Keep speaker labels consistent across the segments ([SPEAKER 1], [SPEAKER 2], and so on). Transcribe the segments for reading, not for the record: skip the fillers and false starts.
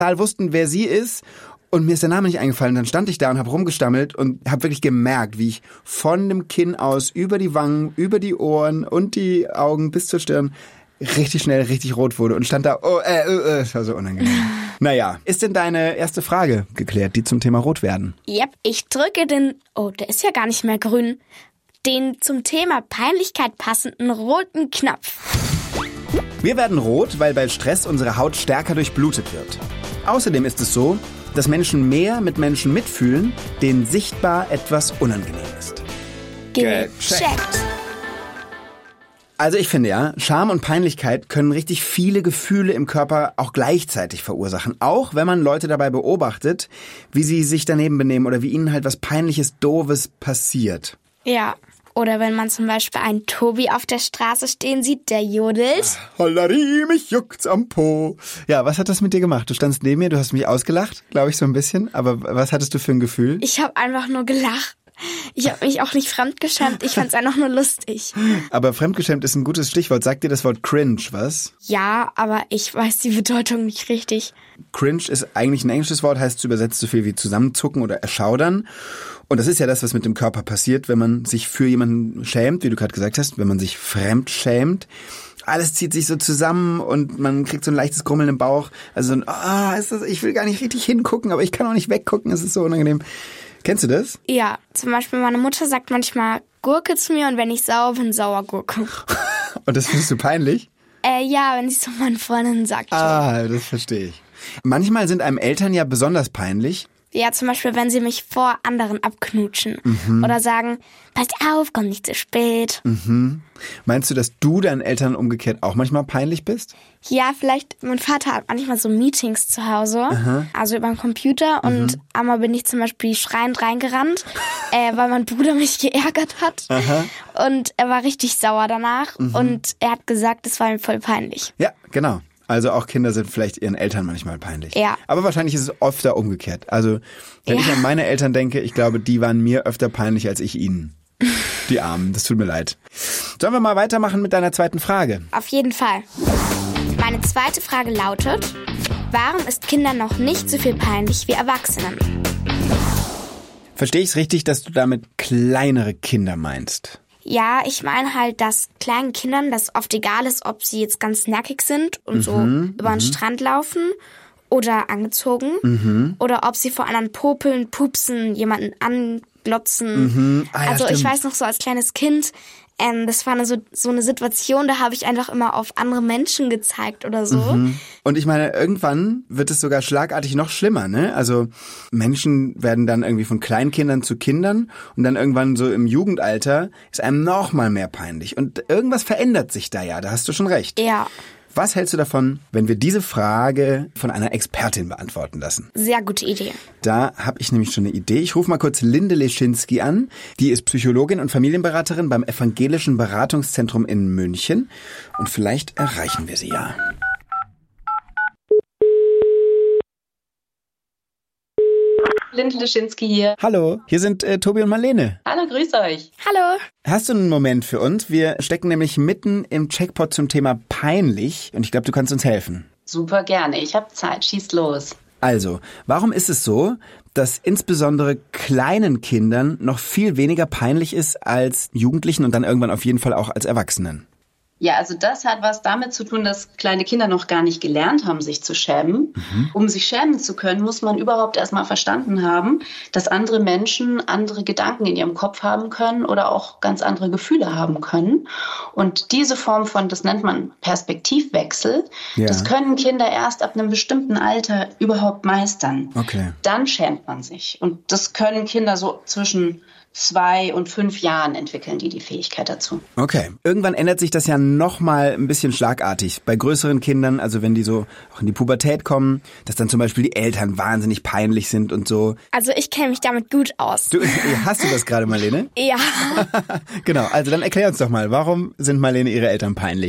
[SPEAKER 1] wussten, wer sie ist. Und mir ist der Name nicht eingefallen. Dann stand ich da und habe rumgestammelt und habe wirklich gemerkt, wie ich von dem Kinn aus über die Wangen, über die Ohren und die Augen bis zur Stirn richtig schnell richtig rot wurde und stand da, das war so unangenehm. Naja, ist denn deine erste Frage geklärt, die zum Thema Rot werden?
[SPEAKER 2] Yep, ich drücke der ist ja gar nicht mehr grün, den zum Thema Peinlichkeit passenden roten Knopf.
[SPEAKER 1] Wir werden rot, weil bei Stress unsere Haut stärker durchblutet wird. Außerdem ist es so, dass Menschen mehr mit Menschen mitfühlen, denen sichtbar etwas unangenehm ist.
[SPEAKER 2] Gecheckt.
[SPEAKER 1] Also ich finde ja, Scham und Peinlichkeit können richtig viele Gefühle im Körper auch gleichzeitig verursachen. Auch wenn man Leute dabei beobachtet, wie sie sich daneben benehmen oder wie ihnen halt was Peinliches, Doofes passiert.
[SPEAKER 2] Ja, oder wenn man zum Beispiel einen Tobi auf der Straße stehen sieht, der jodelt.
[SPEAKER 1] Hollari, mich juckt's am Po. Ja, was hat das mit dir gemacht? Du standst neben mir, du hast mich ausgelacht, glaube ich, so ein bisschen. Aber was hattest du für ein Gefühl?
[SPEAKER 2] Ich habe einfach nur gelacht. Ich habe mich auch nicht fremdgeschämt, ich fand's einfach nur lustig.
[SPEAKER 1] Aber fremdgeschämt ist ein gutes Stichwort. Sagt dir das Wort cringe was?
[SPEAKER 2] Ja, aber ich weiß die Bedeutung nicht richtig.
[SPEAKER 1] Cringe ist eigentlich ein englisches Wort, heißt übersetzt so viel wie zusammenzucken oder erschaudern. Und das ist ja das, was mit dem Körper passiert, wenn man sich für jemanden schämt, wie du gerade gesagt hast, wenn man sich fremd schämt. Alles zieht sich so zusammen und man kriegt so ein leichtes Grummeln im Bauch. Also ich will gar nicht richtig hingucken, aber ich kann auch nicht weggucken, es ist so unangenehm. Kennst du das?
[SPEAKER 2] Ja, zum Beispiel meine Mutter sagt manchmal Gurke zu mir und wenn ich sauer bin, Sauergurke.
[SPEAKER 1] Und das findest du peinlich?
[SPEAKER 2] Ja, wenn sie es zu meinen Freundinnen sagt.
[SPEAKER 1] Ah, das verstehe ich. Manchmal sind einem Eltern ja besonders peinlich.
[SPEAKER 2] Ja, zum Beispiel, wenn sie mich vor anderen abknutschen. Oder sagen, pass auf, komm nicht zu spät.
[SPEAKER 1] Mhm. Meinst du, dass du deinen Eltern umgekehrt auch manchmal peinlich bist?
[SPEAKER 2] Ja, vielleicht, mein Vater hat manchmal so Meetings zu Hause, also über den Computer. Und einmal bin ich zum Beispiel schreiend reingerannt, weil mein Bruder mich geärgert hat. Und er war richtig sauer danach. Und er hat gesagt, es war ihm voll peinlich.
[SPEAKER 1] Ja, genau. Also auch Kinder sind vielleicht ihren Eltern manchmal peinlich.
[SPEAKER 2] Ja.
[SPEAKER 1] Aber wahrscheinlich ist es öfter umgekehrt. Also wenn ich an meine Eltern denke, ich glaube, die waren mir öfter peinlich als ich ihnen. Die Armen, das tut mir leid. Sollen wir mal weitermachen mit deiner zweiten Frage?
[SPEAKER 2] Auf jeden Fall. Meine zweite Frage lautet, warum ist Kindern noch nicht so viel peinlich wie Erwachsenen?
[SPEAKER 1] Verstehe ich es richtig, dass du damit kleinere Kinder meinst?
[SPEAKER 2] Ja, ich meine halt, dass kleinen Kindern das oft egal ist, ob sie jetzt ganz nackig sind und so über den Strand laufen oder angezogen oder ob sie vor anderen popeln, pupsen, jemanden anglotzen. Also ich weiß noch so als kleines Kind, das war so eine Situation, da habe ich einfach immer auf andere Menschen gezeigt oder so.
[SPEAKER 1] Und ich meine, irgendwann wird es sogar schlagartig noch schlimmer, ne? Also Menschen werden dann irgendwie von Kleinkindern zu Kindern und dann irgendwann so im Jugendalter ist einem noch mal mehr peinlich. Und irgendwas verändert sich da ja, da hast du schon recht.
[SPEAKER 2] Ja.
[SPEAKER 1] Was hältst du davon, wenn wir diese Frage von einer Expertin beantworten lassen?
[SPEAKER 2] Sehr gute Idee.
[SPEAKER 1] Da habe ich nämlich schon eine Idee. Ich rufe mal kurz Linde Leschinski an. Die ist Psychologin und Familienberaterin beim Evangelischen Beratungszentrum in München. Und vielleicht erreichen wir sie ja.
[SPEAKER 3] Linde Leschinski hier.
[SPEAKER 1] Hallo, hier sind Tobi und Marlene.
[SPEAKER 3] Hallo, grüß euch.
[SPEAKER 2] Hallo.
[SPEAKER 1] Hast du einen Moment für uns? Wir stecken nämlich mitten im Checkpot zum Thema peinlich und ich glaube, du kannst uns helfen.
[SPEAKER 3] Super gerne, ich habe Zeit, schießt los.
[SPEAKER 1] Also, warum ist es so, dass insbesondere kleinen Kindern noch viel weniger peinlich ist als Jugendlichen und dann irgendwann auf jeden Fall auch als Erwachsenen?
[SPEAKER 3] Ja, also das hat was damit zu tun, dass kleine Kinder noch gar nicht gelernt haben, sich zu schämen. Um sich schämen zu können, muss man überhaupt erstmal verstanden haben, dass andere Menschen andere Gedanken in ihrem Kopf haben können oder auch ganz andere Gefühle haben können. Und diese Form von, das nennt man Perspektivwechsel, das können Kinder erst ab einem bestimmten Alter überhaupt meistern.
[SPEAKER 1] Okay.
[SPEAKER 3] Dann schämt man sich. Und das können Kinder so zwischen 2 und 5 Jahren entwickeln die Fähigkeit dazu.
[SPEAKER 1] Okay. Irgendwann ändert sich das ja nochmal ein bisschen schlagartig. Bei größeren Kindern, also wenn die so auch in die Pubertät kommen, dass dann zum Beispiel die Eltern wahnsinnig peinlich sind und so.
[SPEAKER 2] Also ich kenne mich damit gut aus.
[SPEAKER 1] Hast du das gerade, Marlene?
[SPEAKER 2] Ja.
[SPEAKER 1] Genau, also dann erklär uns doch mal, warum sind Marlene ihre Eltern peinlich?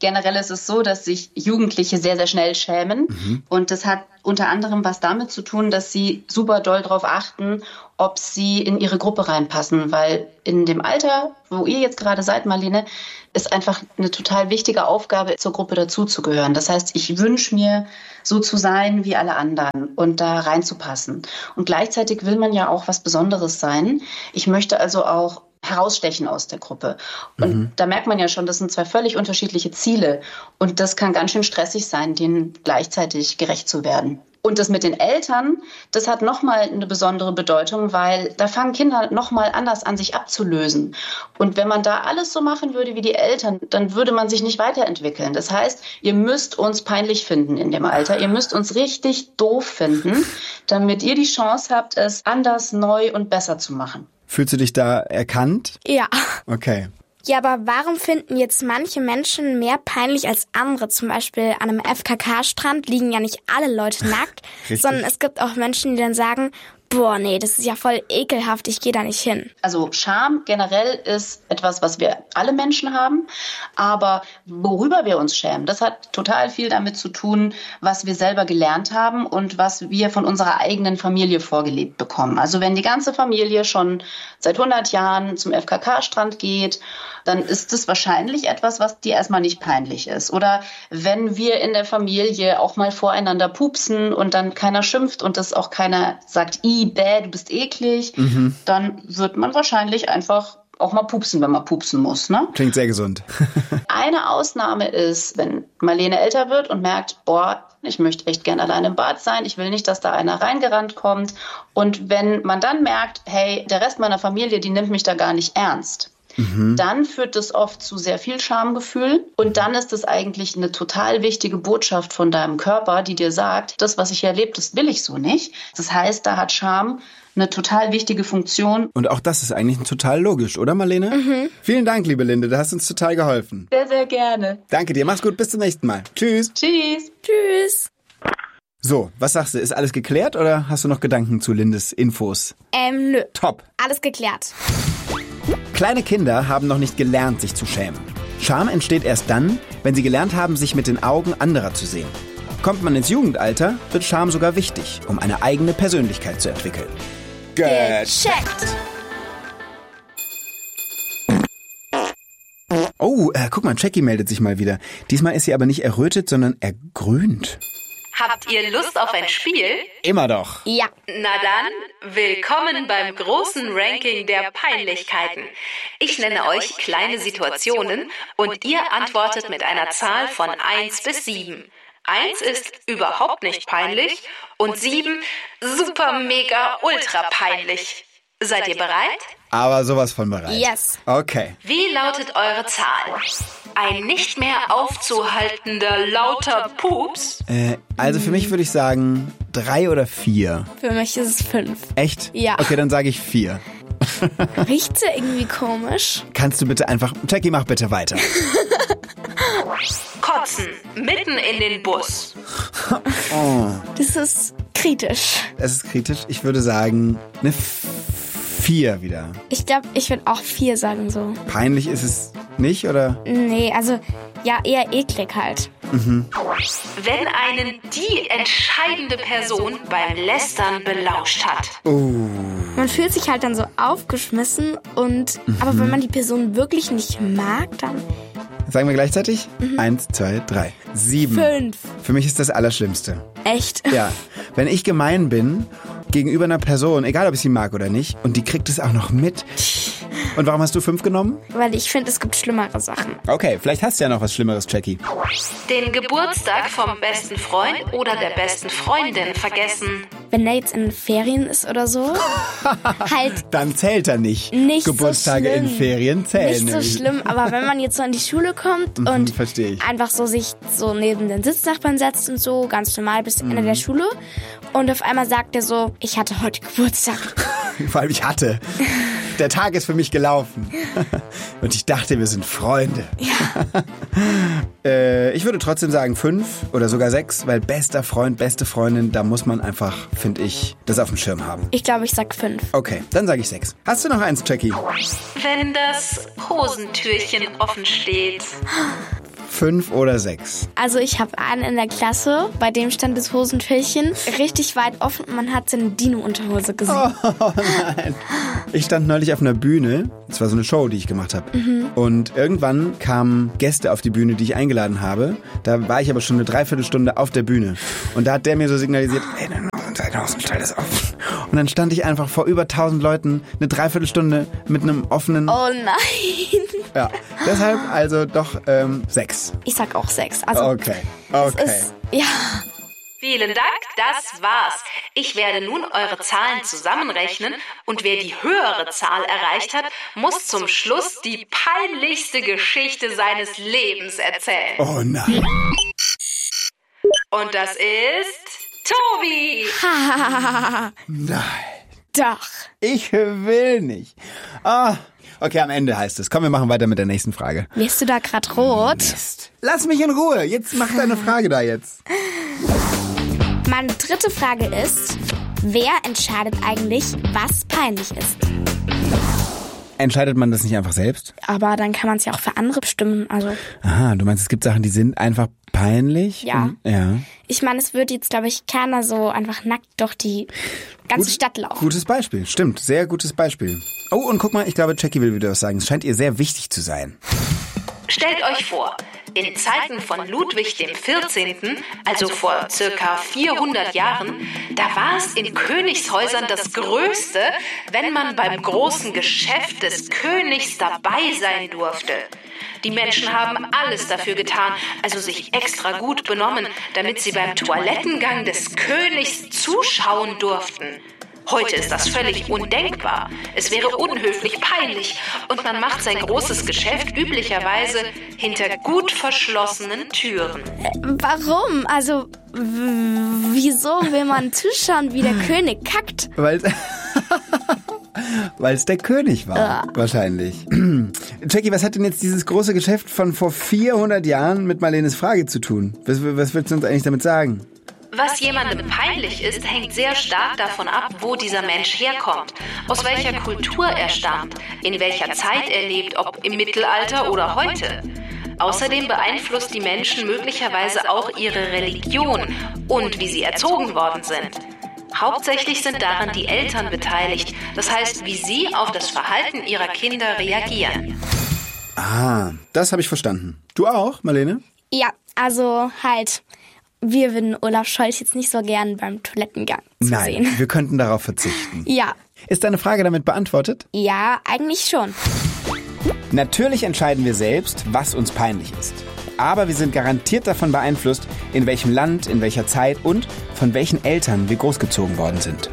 [SPEAKER 3] generell ist es so, dass sich Jugendliche sehr, sehr schnell schämen. Und das hat unter anderem was damit zu tun, dass sie super doll darauf achten, ob sie in ihre Gruppe reinpassen. Weil in dem Alter, wo ihr jetzt gerade seid, Marlene, ist einfach eine total wichtige Aufgabe, zur Gruppe dazuzugehören. Das heißt, ich wünsche mir, so zu sein wie alle anderen und da reinzupassen. Und gleichzeitig will man ja auch was Besonderes sein. Ich möchte also auch herausstechen aus der Gruppe. Und da merkt man ja schon, das sind zwei völlig unterschiedliche Ziele. Und das kann ganz schön stressig sein, denen gleichzeitig gerecht zu werden. Und das mit den Eltern, das hat nochmal eine besondere Bedeutung, weil da fangen Kinder nochmal anders an, sich abzulösen. Und wenn man da alles so machen würde wie die Eltern, dann würde man sich nicht weiterentwickeln. Das heißt, ihr müsst uns peinlich finden in dem Alter. Ihr müsst uns richtig doof finden, damit ihr die Chance habt, es anders, neu und besser zu machen.
[SPEAKER 1] Fühlst du dich da erkannt?
[SPEAKER 2] Ja.
[SPEAKER 1] Okay.
[SPEAKER 2] Ja, aber warum finden jetzt manche Menschen mehr peinlich als andere? Zum Beispiel an einem FKK-Strand liegen ja nicht alle Leute nackt, sondern es gibt auch Menschen, die dann sagen, boah, nee, das ist ja voll ekelhaft, ich gehe da nicht hin.
[SPEAKER 3] Also Scham generell ist etwas, was wir alle Menschen haben, aber worüber wir uns schämen, das hat total viel damit zu tun, was wir selber gelernt haben und was wir von unserer eigenen Familie vorgelebt bekommen. Also wenn die ganze Familie schon seit 100 Jahren zum FKK-Strand geht, dann ist das wahrscheinlich etwas, was dir erstmal nicht peinlich ist. Oder wenn wir in der Familie auch mal voreinander pupsen und dann keiner schimpft und das auch keiner sagt, bäh, du bist eklig, dann wird man wahrscheinlich einfach auch mal pupsen, wenn man pupsen muss. Ne?
[SPEAKER 1] Klingt sehr gesund.
[SPEAKER 3] Eine Ausnahme ist, wenn Marlene älter wird und merkt, boah, ich möchte echt gern alleine im Bad sein, ich will nicht, dass da einer reingerannt kommt. Und wenn man dann merkt, hey, der Rest meiner Familie, die nimmt mich da gar nicht ernst, dann führt das oft zu sehr viel Schamgefühl. Und dann ist es eigentlich eine total wichtige Botschaft von deinem Körper, die dir sagt, das, was ich hier erlebe, das will ich so nicht. Das heißt, da hat Scham eine total wichtige Funktion.
[SPEAKER 1] Und auch das ist eigentlich total logisch, oder Marlene? Vielen Dank, liebe Linde, du hast uns total geholfen.
[SPEAKER 3] Sehr, sehr gerne.
[SPEAKER 1] Danke dir, mach's gut, bis zum nächsten Mal. Tschüss.
[SPEAKER 3] Tschüss.
[SPEAKER 2] Tschüss.
[SPEAKER 1] So, was sagst du, ist alles geklärt oder hast du noch Gedanken zu Lindes Infos?
[SPEAKER 2] Nö.
[SPEAKER 1] Top.
[SPEAKER 2] Alles geklärt.
[SPEAKER 1] Kleine Kinder haben noch nicht gelernt, sich zu schämen. Scham entsteht erst dann, wenn sie gelernt haben, sich mit den Augen anderer zu sehen. Kommt man ins Jugendalter, wird Scham sogar wichtig, um eine eigene Persönlichkeit zu entwickeln.
[SPEAKER 2] Gecheckt.
[SPEAKER 1] Oh, guck mal, Jackie meldet sich mal wieder. Diesmal ist sie aber nicht errötet, sondern ergrünt.
[SPEAKER 4] Habt ihr Lust auf ein Spiel?
[SPEAKER 1] Immer doch.
[SPEAKER 2] Ja.
[SPEAKER 4] Na dann, willkommen beim großen Ranking der Peinlichkeiten. Ich nenne euch kleine Situationen und ihr antwortet mit einer Zahl von 1 bis 7. 1 ist überhaupt nicht peinlich und 7 super mega ultra peinlich. Seid ihr bereit?
[SPEAKER 1] Aber sowas von bereit.
[SPEAKER 2] Yes.
[SPEAKER 1] Okay.
[SPEAKER 4] Wie lautet eure Zahl? Ein nicht mehr aufzuhaltender lauter Pups?
[SPEAKER 1] Also für mich würde ich sagen 3 oder 4.
[SPEAKER 2] Für mich ist es 5.
[SPEAKER 1] Echt?
[SPEAKER 2] Ja.
[SPEAKER 1] Okay, dann sage ich 4.
[SPEAKER 2] Riecht's ja irgendwie komisch?
[SPEAKER 1] Kannst du bitte einfach... Jackie, mach bitte weiter.
[SPEAKER 4] Kotzen, mitten in den Bus.
[SPEAKER 2] Das ist kritisch.
[SPEAKER 1] Es ist kritisch. Ich würde sagen, eine 4 wieder.
[SPEAKER 2] Ich glaube, ich würde auch 4 sagen so.
[SPEAKER 1] Peinlich ist es nicht, oder?
[SPEAKER 2] Nee, also ja, eher eklig halt.
[SPEAKER 4] Wenn einen die entscheidende Person beim Lästern belauscht hat.
[SPEAKER 2] Man fühlt sich halt dann so aufgeschmissen und aber wenn man die Person wirklich nicht mag, dann
[SPEAKER 1] Sagen wir gleichzeitig? 1, 2, 3. 7.
[SPEAKER 2] 5.
[SPEAKER 1] Für mich ist das Allerschlimmste.
[SPEAKER 2] Echt?
[SPEAKER 1] Ja. Wenn ich gemein bin gegenüber einer Person, egal ob ich sie mag oder nicht, und die kriegt es auch noch mit. Und warum hast du 5 genommen?
[SPEAKER 2] Weil ich finde, es gibt schlimmere Sachen.
[SPEAKER 1] Okay, vielleicht hast du ja noch was Schlimmeres, Jackie.
[SPEAKER 4] Den Geburtstag vom besten Freund oder der besten Freundin vergessen.
[SPEAKER 2] Wenn der jetzt in Ferien ist oder so, halt
[SPEAKER 1] Dann zählt er nicht.
[SPEAKER 2] nicht
[SPEAKER 1] Geburtstage
[SPEAKER 2] so schlimm.
[SPEAKER 1] in Ferien zählen.
[SPEAKER 2] Nicht so
[SPEAKER 1] nämlich.
[SPEAKER 2] schlimm, aber wenn man jetzt so an die Schule kommt und
[SPEAKER 1] verstehe ich.
[SPEAKER 2] einfach so sich so neben den Sitznachbarn setzt und so, ganz normal bis zum Ende der Schule und auf einmal sagt er so, ich hatte heute Geburtstag.
[SPEAKER 1] Vor allem ich hatte. Der Tag ist für mich gelaufen. Und ich dachte, wir sind Freunde.
[SPEAKER 2] Ja.
[SPEAKER 1] Ich würde trotzdem sagen 5 oder sogar 6, weil bester Freund, beste Freundin, da muss man einfach, finde ich, das auf dem Schirm haben.
[SPEAKER 2] Ich glaube, ich sag 5.
[SPEAKER 1] Okay, dann sage ich 6. Hast du noch eins, Jackie?
[SPEAKER 4] Wenn das Hosentürchen offen steht.
[SPEAKER 1] 5 oder 6?
[SPEAKER 2] Also ich habe einen in der Klasse, bei dem stand das Hosentürchen richtig weit offen und man hat seine Dino-Unterhose gesehen.
[SPEAKER 1] Oh nein. Ich stand neulich auf einer Bühne. Das war so eine Show, die ich gemacht habe. Und irgendwann kamen Gäste auf die Bühne, die ich eingeladen habe. Da war ich aber schon eine Dreiviertelstunde auf der Bühne. Und da hat der mir so signalisiert, ey, dein Hosenstall ist offen. Und dann stand ich einfach vor über 1000 Leuten eine Dreiviertelstunde mit einem offenen...
[SPEAKER 2] Oh nein.
[SPEAKER 1] Ja, deshalb also doch 6.
[SPEAKER 2] Ich sag auch 6. Also
[SPEAKER 1] Okay.
[SPEAKER 2] ja.
[SPEAKER 4] Vielen Dank, das war's. Ich werde nun eure Zahlen zusammenrechnen und wer die höhere Zahl erreicht hat, muss zum Schluss die peinlichste Geschichte seines Lebens erzählen.
[SPEAKER 1] Oh nein.
[SPEAKER 4] Und das ist Tobi.
[SPEAKER 1] Nein.
[SPEAKER 2] Doch.
[SPEAKER 1] Ich will nicht. Ah, okay, am Ende heißt es. Komm, wir machen weiter mit der nächsten Frage.
[SPEAKER 2] Wirst du da grad rot?
[SPEAKER 1] Mist. Lass mich in Ruhe. Jetzt mach deine Frage da jetzt.
[SPEAKER 2] Meine dritte Frage ist, wer entscheidet eigentlich, was peinlich ist?
[SPEAKER 1] Entscheidet man das nicht einfach selbst?
[SPEAKER 2] Aber dann kann man es ja auch für andere bestimmen. Also
[SPEAKER 1] Aha, du meinst, es gibt Sachen, die sind einfach peinlich?
[SPEAKER 2] Ja.
[SPEAKER 1] Ja.
[SPEAKER 2] ich meine, es wird jetzt, glaube ich, keiner so einfach nackt durch die ganze Stadt laufen.
[SPEAKER 1] Gutes Beispiel, stimmt. Sehr gutes Beispiel. Oh, und guck mal, ich glaube, Jackie will wieder was sagen. Es scheint ihr sehr wichtig zu sein.
[SPEAKER 4] Stellt euch vor, in Zeiten von Ludwig XIV., also vor circa 400 Jahren, da war es in Königshäusern das Größte, wenn man beim großen Geschäft des Königs dabei sein durfte. Die Menschen haben alles dafür getan, also sich extra gut benommen, damit sie beim Toilettengang des Königs zuschauen durften. Heute ist das völlig undenkbar. Es wäre unhöflich, peinlich und man macht sein großes Geschäft üblicherweise hinter gut verschlossenen Türen.
[SPEAKER 2] Warum? Also, wieso will man zuschauen, wie der König kackt?
[SPEAKER 1] Weil es der König war, wahrscheinlich. Jackie, was hat denn jetzt dieses große Geschäft von vor 400 Jahren mit Marlenes Frage zu tun? Was willst du uns eigentlich damit sagen?
[SPEAKER 4] Was jemandem peinlich ist, hängt sehr stark davon ab, wo dieser Mensch herkommt, aus welcher Kultur er stammt, in welcher Zeit er lebt, ob im Mittelalter oder heute. Außerdem beeinflusst die Menschen möglicherweise auch ihre Religion und wie sie erzogen worden sind. Hauptsächlich sind daran die Eltern beteiligt, das heißt, wie sie auf das Verhalten ihrer Kinder reagieren.
[SPEAKER 1] Ah, das habe ich verstanden. Du auch, Marlene?
[SPEAKER 2] Ja, also halt, wir würden Olaf Scholz jetzt nicht so gern beim Toilettengang zu sehen.
[SPEAKER 1] Nein, wir könnten darauf verzichten.
[SPEAKER 2] Ja.
[SPEAKER 1] Ist deine Frage damit beantwortet?
[SPEAKER 2] Ja, eigentlich schon.
[SPEAKER 1] Natürlich entscheiden wir selbst, was uns peinlich ist. Aber wir sind garantiert davon beeinflusst, in welchem Land, in welcher Zeit und von welchen Eltern wir großgezogen worden sind.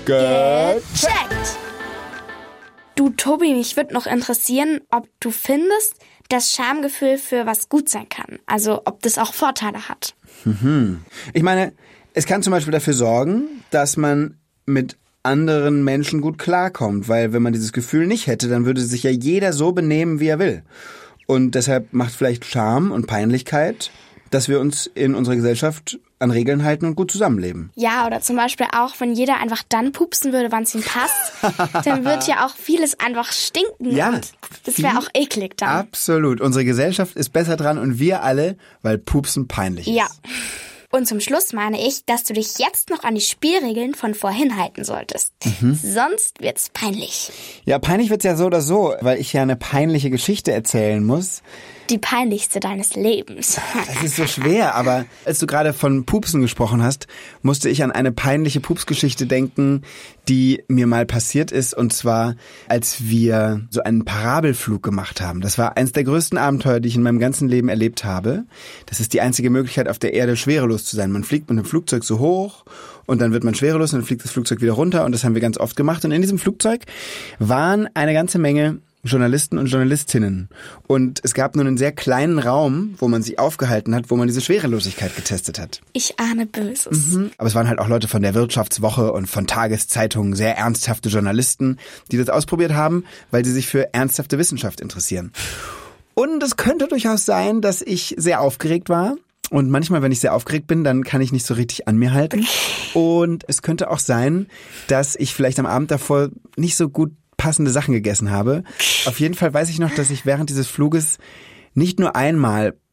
[SPEAKER 2] Gecheckt! Du, Tobi, mich würde noch interessieren, ob du findest, dass Schamgefühl für was gut sein kann. Also, ob das auch Vorteile hat.
[SPEAKER 1] Ich meine, es kann zum Beispiel dafür sorgen, dass man mit anderen Menschen gut klarkommt. Weil wenn man dieses Gefühl nicht hätte, dann würde sich ja jeder so benehmen, wie er will. Und deshalb macht vielleicht Scham und Peinlichkeit, dass wir uns in unserer Gesellschaft an Regeln halten und gut zusammenleben.
[SPEAKER 2] Ja, oder zum Beispiel auch, wenn jeder einfach dann pupsen würde, wann es ihm passt, dann wird ja auch vieles einfach stinken.
[SPEAKER 1] Ja,
[SPEAKER 2] und das wäre auch eklig dann.
[SPEAKER 1] Absolut. Unsere Gesellschaft ist besser dran und wir alle, weil Pupsen peinlich ist.
[SPEAKER 2] Ja. Und zum Schluss meine ich, dass du dich jetzt noch an die Spielregeln von vorhin halten solltest. Sonst wird's peinlich.
[SPEAKER 1] Ja, peinlich wird's ja so oder so, weil ich ja eine peinliche Geschichte erzählen muss.
[SPEAKER 2] Die peinlichste deines Lebens.
[SPEAKER 1] Das ist so schwer, aber als du gerade von Pupsen gesprochen hast, musste ich an eine peinliche Pupsgeschichte denken, die mir mal passiert ist, und zwar, als wir so einen Parabelflug gemacht haben. Das war eines der größten Abenteuer, die ich in meinem ganzen Leben erlebt habe. Das ist die einzige Möglichkeit, auf der Erde schwerelos zu sein. Man fliegt mit einem Flugzeug so hoch und dann wird man schwerelos und dann fliegt das Flugzeug wieder runter, und das haben wir ganz oft gemacht. Und in diesem Flugzeug waren eine ganze Menge Journalisten und Journalistinnen. Und es gab nur einen sehr kleinen Raum, wo man sich aufgehalten hat, wo man diese Schwerelosigkeit getestet hat.
[SPEAKER 2] Ich ahne Böses.
[SPEAKER 1] Aber es waren halt auch Leute von der Wirtschaftswoche und von Tageszeitungen, sehr ernsthafte Journalisten, die das ausprobiert haben, weil sie sich für ernsthafte Wissenschaft interessieren. Und es könnte durchaus sein, dass ich sehr aufgeregt war. Und manchmal, wenn ich sehr aufgeregt bin, dann kann ich nicht so richtig an mir halten. Und es könnte auch sein, dass ich vielleicht am Abend davor nicht so gut passende Sachen gegessen habe. Auf jeden Fall weiß ich noch, dass ich während dieses Fluges nicht nur einmal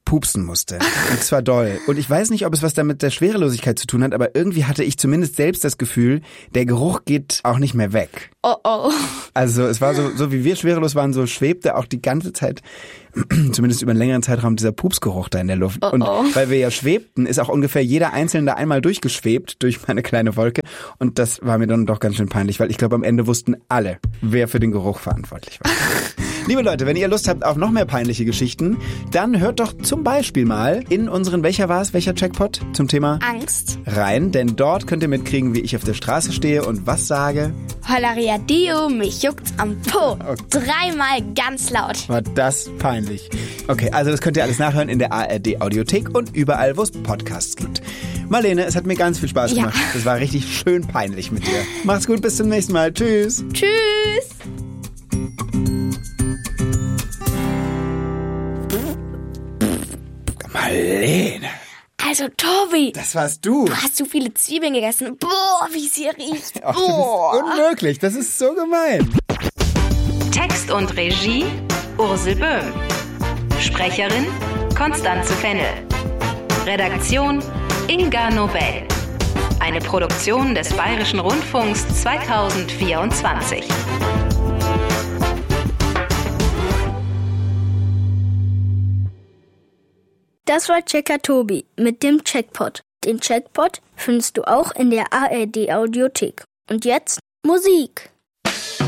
[SPEAKER 1] pupsen musste. Und zwar doll. Und ich weiß nicht, ob es was damit der Schwerelosigkeit zu tun hat, aber irgendwie hatte ich zumindest selbst das Gefühl, der Geruch geht auch nicht mehr weg.
[SPEAKER 2] Oh oh.
[SPEAKER 1] Also es war so wie wir schwerelos waren, so schwebte auch die ganze Zeit, zumindest über einen längeren Zeitraum, dieser Pupsgeruch da in der Luft. Und weil wir ja schwebten, ist auch ungefähr jeder Einzelne da einmal durchgeschwebt durch meine kleine Wolke. Und das war mir dann doch ganz schön peinlich, weil ich glaube, am Ende wussten alle, wer für den Geruch verantwortlich war. Liebe Leute, wenn ihr Lust habt auf noch mehr peinliche Geschichten, dann hört doch zum Beispiel mal in unseren, welcher Checkpot zum Thema
[SPEAKER 2] Angst
[SPEAKER 1] rein, denn dort könnt ihr mitkriegen, wie ich auf der Straße stehe und was sage.
[SPEAKER 2] Hollaria Dio, mich juckt's am Po. 3-mal ganz laut.
[SPEAKER 1] War das peinlich. Okay, also das könnt ihr alles nachhören in der ARD Audiothek und überall, wo es Podcasts gibt. Marlene, es hat mir ganz viel Spaß gemacht. Das war richtig schön peinlich mit dir. Macht's gut, bis zum nächsten Mal. Tschüss.
[SPEAKER 2] Tschüss.
[SPEAKER 1] Marlene.
[SPEAKER 2] Also, Tobi.
[SPEAKER 1] Das warst du.
[SPEAKER 2] Du hast so viele Zwiebeln gegessen. Boah, wie sie riecht.
[SPEAKER 1] Ach, das ist unmöglich. Das ist so gemein.
[SPEAKER 4] Text und Regie Ursel Böhm. Sprecherin Constanze Fennel. Redaktion Inga Nobel. Eine Produktion des Bayerischen Rundfunks 2024.
[SPEAKER 5] Das war Checker Tobi mit dem Checkpot. Den Checkpot findest du auch in der ARD Audiothek. Und jetzt Musik.